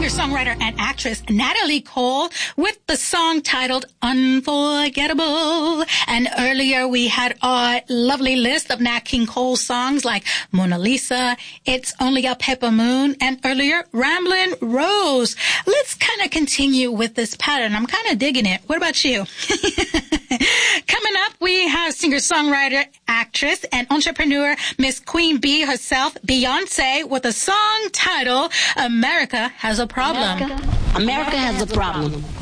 singer-songwriter and actress Natalie Cole with the song titled Unforgettable. And earlier we had our lovely list of Nat King Cole songs like Mona Lisa, It's Only a Pepper Moon, and earlier Ramblin' Rose. Let's kind of continue with this pattern. I'm kind of digging it. What about you? Coming up, we have singer-songwriter, actress, and entrepreneur Miss Queen Bee herself, Beyonce, with a song titled America Has a Problem. America has a problem.